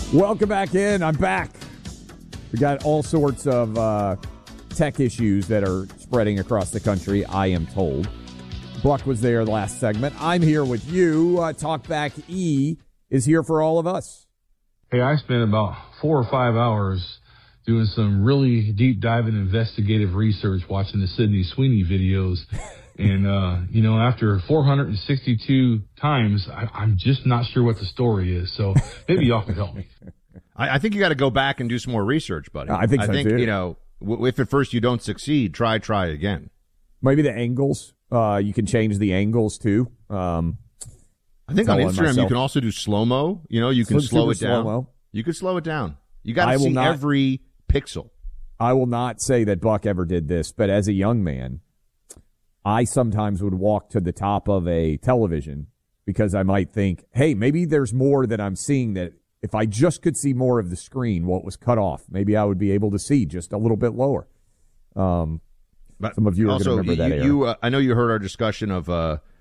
Welcome back in. I'm back. We got all sorts of tech issues that are spreading across the country, I am told. Buck was there last segment. I'm here with you. Talkback E is here for all of us. Hey, I spent about 4 or 5 hours doing some really deep diving investigative research watching the Sydney Sweeney videos. And, after 462 times, I'm just not sure what the story is. So maybe y'all can help me. I think you got to go back and do some more research, buddy. I think too. If at first you don't succeed, try again. Maybe the angles. You can change the angles too. I think on Instagram you can also do slow-mo. You can slow it down. Slow-mo. You can slow it down. You got to see every pixel. I will not say that Buck ever did this, but as a young man, I sometimes would walk to the top of a television because I might think, hey, maybe there's more that I'm seeing that if I just could see more of the screen, what was cut off, maybe I would be able to see just a little bit lower. But some of you are going to remember that era. I know you heard our discussion of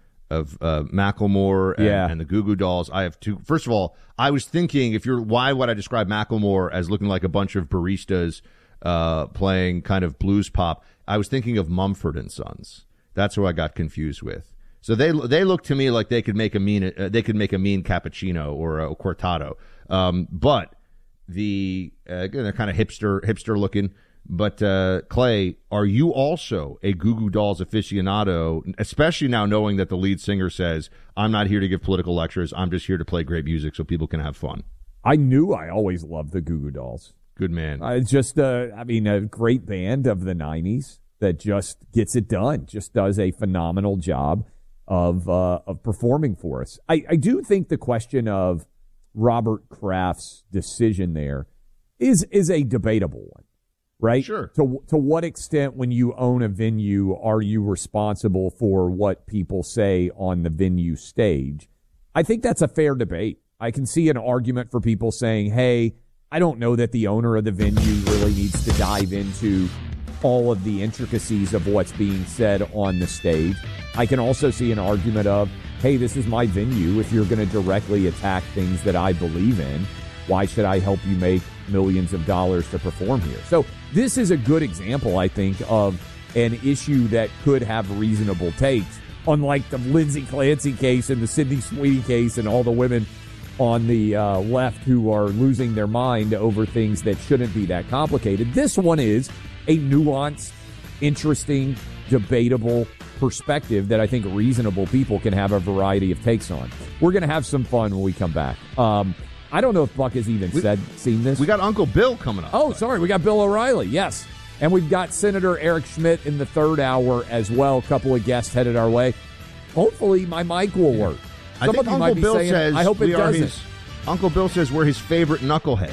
Macklemore and the Goo Goo Dolls. I have two. First of all, I was thinking, why would I describe Macklemore as looking like a bunch of baristas playing kind of blues pop? I was thinking of Mumford & Sons. That's who I got confused with. So they look to me like they could make a mean cappuccino or a cortado. But they're kind of hipster looking. But Clay, are you also a Goo Goo Dolls aficionado, especially now knowing that the lead singer says, I'm not here to give political lectures, I'm just here to play great music so people can have fun? I knew I always loved the Goo Goo Dolls. Good man. Just a great band of the 90s that just gets it done, just does a phenomenal job of performing for us. I do think the question of Robert Kraft's decision there is a debatable one. Right? Sure. To what extent, when you own a venue, are you responsible for what people say on the venue stage? I think that's a fair debate. I can see an argument for people saying, hey, I don't know that the owner of the venue really needs to dive into all of the intricacies of what's being said on the stage. I can also see an argument of, hey, this is my venue. If you're going to directly attack things that I believe in, why should I help you make millions of dollars to perform here? So this is a good example, I think, of an issue that could have reasonable takes, unlike the Lindsay Clancy case and the Sydney Sweeney case and all the women on the left who are losing their mind over things that shouldn't be that complicated. This one is a nuanced, interesting, debatable perspective that I think reasonable people can have a variety of takes on. We're going to have some fun when we come back. I don't know if Buck has even seen this. We got Uncle Bill coming up. Oh, sorry. We got Bill O'Reilly. Yes. And we've got Senator Eric Schmidt in the third hour as well. A couple of guests headed our way. Hopefully my mic will work. I think Uncle Bill says I hope it doesn't. Uncle Bill says we're his favorite knuckleheads.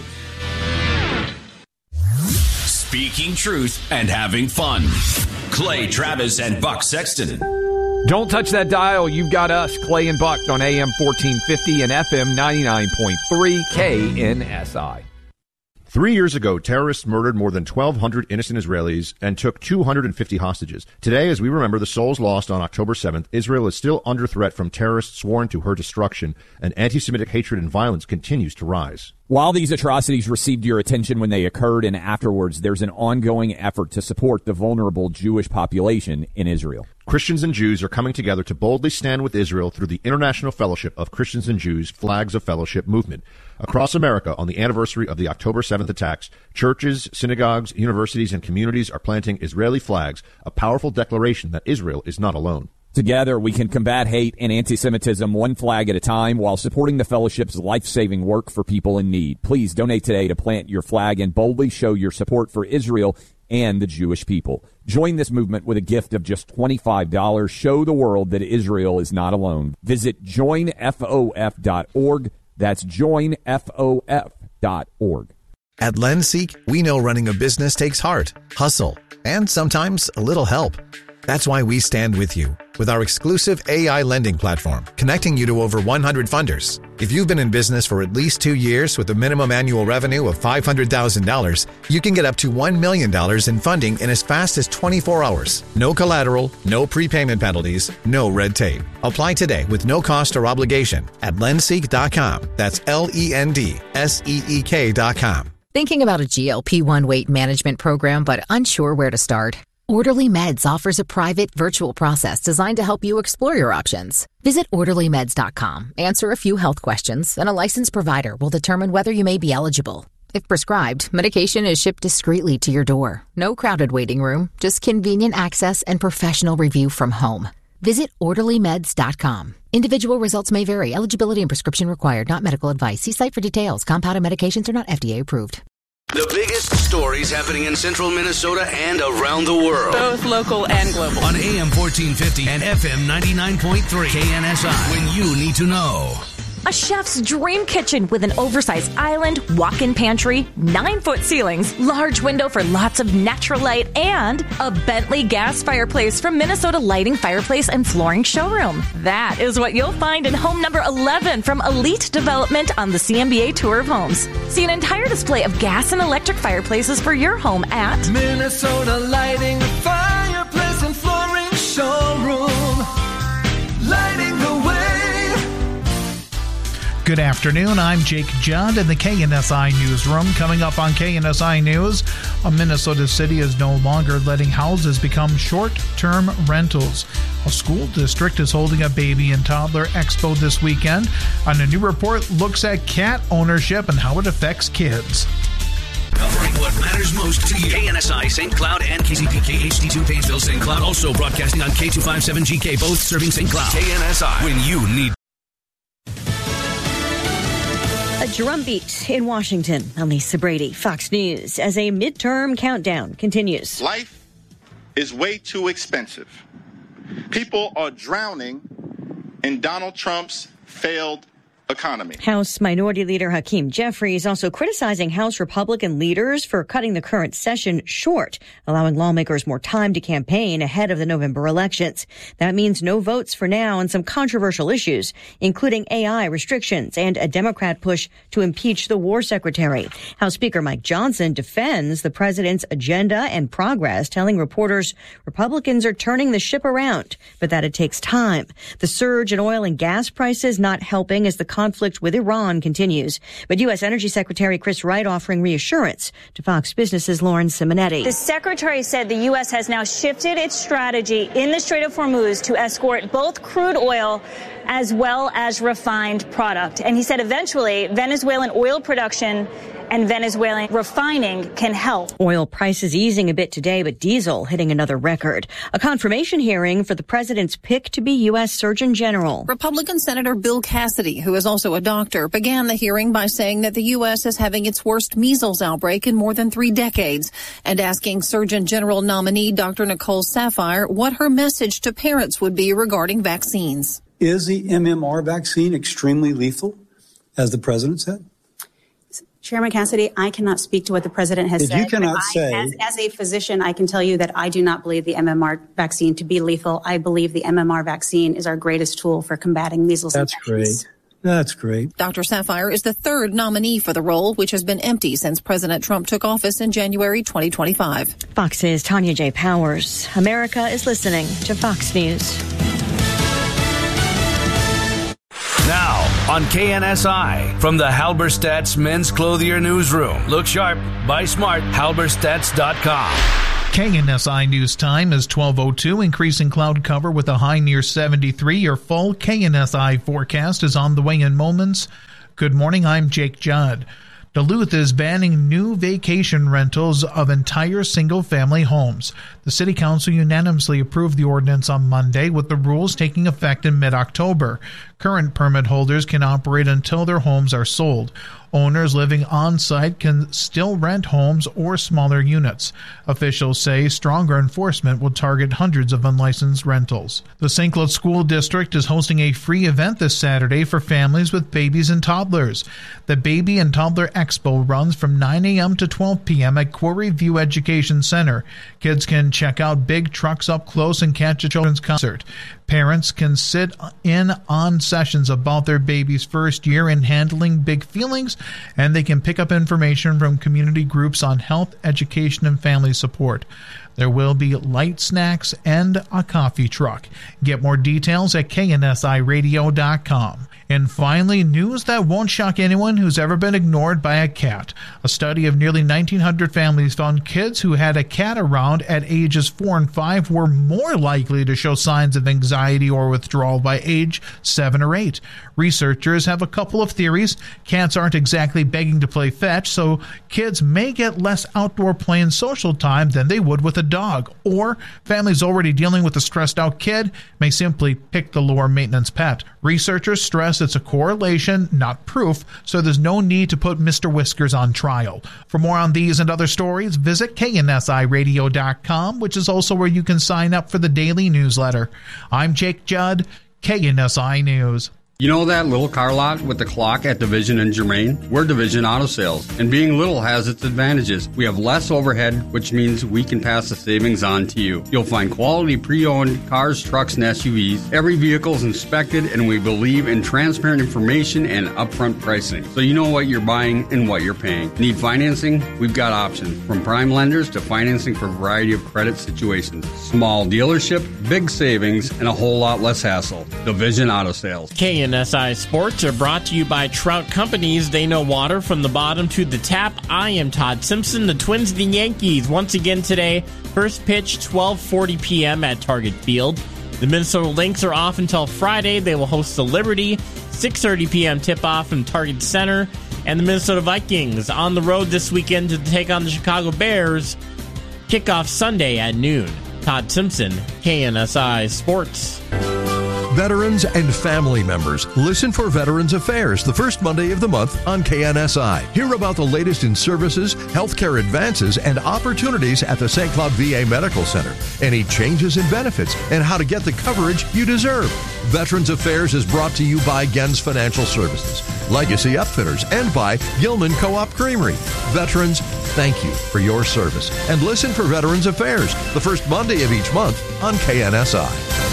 Speaking truth and having fun. Clay Travis and Buck Sexton. Don't touch that dial. You've got us, Clay and Buck, on AM 1450 and FM 99.3 KNSI. 3 years ago, terrorists murdered more than 1,200 innocent Israelis and took 250 hostages. Today, as we remember the souls lost on October 7th, Israel is still under threat from terrorists sworn to her destruction, and anti-Semitic hatred and violence continues to rise. While these atrocities received your attention when they occurred and afterwards, there's an ongoing effort to support the vulnerable Jewish population in Israel. Christians and Jews are coming together to boldly stand with Israel through the International Fellowship of Christians and Jews Flags of Fellowship movement. Across America, on the anniversary of the October 7th attacks, churches, synagogues, universities, and communities are planting Israeli flags, a powerful declaration that Israel is not alone. Together, we can combat hate and anti-Semitism one flag at a time while supporting the fellowship's life-saving work for people in need. Please donate today to plant your flag and boldly show your support for Israel and the Jewish people. Join this movement with a gift of just $25. Show the world that Israel is not alone. Visit joinfof.org. That's joinfof.org. At LendSeek, we know running a business takes heart, hustle, and sometimes a little help. That's why we stand with you with our exclusive AI lending platform, connecting you to over 100 funders. If you've been in business for at least 2 years with a minimum annual revenue of $500,000, you can get up to $1 million in funding in as fast as 24 hours. No collateral, no prepayment penalties, no red tape. Apply today with no cost or obligation at Lendseek.com. That's LENDSEEK.com. Thinking about a GLP-1 weight management program but unsure where to start? Orderly Meds offers a private virtual process designed to help you explore your options. Visit orderlymeds.com, answer a few health questions, and a licensed provider will determine whether you may be eligible. If prescribed, medication is shipped discreetly to your door. No crowded waiting room, just convenient access and professional review from home. Visit orderlymeds.com. Individual results may vary. Eligibility and prescription required, not medical advice. See site for details. Compounded medications are not FDA approved. The biggest stories happening in central Minnesota and around the world. Both local and global. On AM 1450 and FM 99.3 KNSI. When you need to know. A chef's dream kitchen with an oversized island, walk-in pantry, 9-foot ceilings, large window for lots of natural light, and a Bentley gas fireplace from Minnesota Lighting Fireplace and Flooring Showroom. That is what you'll find in home number 11 from Elite Development on the CMBA Tour of Homes. See an entire display of gas and electric fireplaces for your home at Minnesota Lighting Fireplace and Flooring Showroom. Lighting the way. Good afternoon. I'm Jake Judd in the KNSI Newsroom. Coming up on KNSI News, a Minnesota city is no longer letting houses become short-term rentals. A school district is holding a baby and toddler expo this weekend, and a new report looks at cat ownership and how it affects kids. Covering what matters most to you. KNSI, St. Cloud, and KCPK HD2 Painesville, St. Cloud. Also broadcasting on K257GK, both serving St. Cloud. KNSI, when you need. A drumbeat in Washington. I'm Lisa Brady, Fox News, as a midterm countdown continues. Life is way too expensive. People are drowning in Donald Trump's failed economy. House Minority Leader Hakeem Jeffries also criticizing House Republican leaders for cutting the current session short, allowing lawmakers more time to campaign ahead of the November elections. That means no votes for now on some controversial issues, including AI restrictions and a Democrat push to impeach the war secretary. House Speaker Mike Johnson defends the president's agenda and progress, telling reporters Republicans are turning the ship around, but that it takes time. The surge in oil and gas prices not helping as the conflict with Iran continues. But U.S. Energy Secretary Chris Wright offering reassurance to Fox Business's Lauren Simonetti. The secretary said the U.S. has now shifted its strategy in the Strait of Hormuz to escort both crude oil as well as refined product. And he said eventually Venezuelan oil production and Venezuelan refining can help. Oil prices easing a bit today, but diesel hitting another record. A confirmation hearing for the president's pick to be U.S. Surgeon General. Republican Senator Bill Cassidy, who is also a doctor, began the hearing by saying that the U.S. is having its worst measles outbreak in more than 3 decades and asking Surgeon General nominee Dr. Nicole Saphier what her message to parents would be regarding vaccines. Is the MMR vaccine extremely lethal, as the president said? Chairman Cassidy, I cannot speak to what the president has said. You cannot say. As a physician, I can tell you that I do not believe the MMR vaccine to be lethal. I believe the MMR vaccine is our greatest tool for combating measles infections. That's great. Dr. Saphier is the third nominee for the role, which has been empty since President Trump took office in January 2025. Fox's Tanya J. Powers. America is listening to Fox News. Now, on KNSI, from the Halberstadt's Men's Clothier Newsroom. Look sharp, buy smart, halberstadts.com. KNSI News Time is 12:02, increasing cloud cover with a high near 73. Your full KNSI forecast is on the way in moments. Good morning, I'm Jake Judd. Duluth is banning new vacation rentals of entire single-family homes. The City Council unanimously approved the ordinance on Monday, with the rules taking effect in mid-October. Current permit holders can operate until their homes are sold. Owners living on-site can still rent homes or smaller units. Officials say stronger enforcement will target hundreds of unlicensed rentals. The St. Cloud School District is hosting a free event this Saturday for families with babies and toddlers. The Baby and Toddler Expo runs from 9 a.m. to 12 p.m. at Quarry View Education Center. Kids can check out big trucks up close and catch a children's concert. Parents can sit in on sessions about their baby's first year in handling big feelings, and they can pick up information from community groups on health, education, and family support. There will be light snacks and a coffee truck. Get more details at KNSIRadio.com. And finally, news that won't shock anyone who's ever been ignored by a cat. A study of nearly 1,900 families found kids who had a cat around at ages 4 and 5 were more likely to show signs of anxiety or withdrawal by age 7 or 8. Researchers have a couple of theories. Cats aren't exactly begging to play fetch, so kids may get less outdoor play and social time than they would with a dog. Or families already dealing with a stressed out kid may simply pick the lower maintenance pet. Researchers stress it's a correlation, not proof, so there's no need to put Mr. Whiskers on trial. For more on these and other stories, visit KNSIRadio.com, which is also where you can sign up for the daily newsletter. I'm Jake Judd, KNSI News. You know that little car lot with the clock at Division and Germain? We're Division Auto Sales, and being little has its advantages. We have less overhead, which means we can pass the savings on to you. You'll find quality pre-owned cars, trucks, and SUVs. Every vehicle is inspected, and we believe in transparent information and upfront pricing, so you know what you're buying and what you're paying. Need financing? We've got options, from prime lenders to financing for a variety of credit situations. Small dealership, big savings, and a whole lot less hassle. Division Auto Sales. KNSI Sports are brought to you by Trout Companies. They know water from the bottom to the tap. I am Todd Simpson. The Twins and the Yankees once again today. First pitch 12:40 p.m. at Target Field. The Minnesota Lynx are off until Friday. They will host the Liberty. 6:30 p.m. tip-off from Target Center. And the Minnesota Vikings on the road this weekend to take on the Chicago Bears. Kickoff Sunday at noon. Todd Simpson, KNSI Sports. Veterans and family members, listen for Veterans Affairs the first Monday of the month on KNSI. Hear about the latest in services, healthcare advances, and opportunities at the St. Cloud VA Medical Center. Any changes in benefits and how to get the coverage you deserve. Veterans Affairs is brought to you by Gens Financial Services, Legacy Upfitters, and by Gilman Co-op Creamery. Veterans, thank you for your service. And listen for Veterans Affairs the first Monday of each month on KNSI.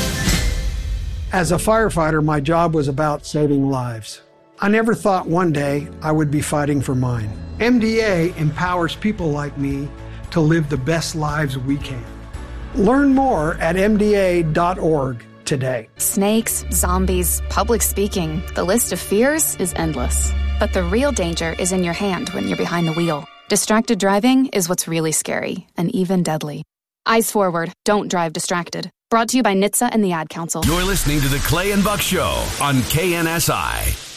As a firefighter, my job was about saving lives. I never thought one day I would be fighting for mine. MDA empowers people like me to live the best lives we can. Learn more at MDA.org today. Snakes, zombies, public speaking. The list of fears is endless. But the real danger is in your hand when you're behind the wheel. Distracted driving is what's really scary and even deadly. Eyes forward. Don't drive distracted. Brought to you by NHTSA and the Ad Council. You're listening to the Clay and Buck Show on KNSI.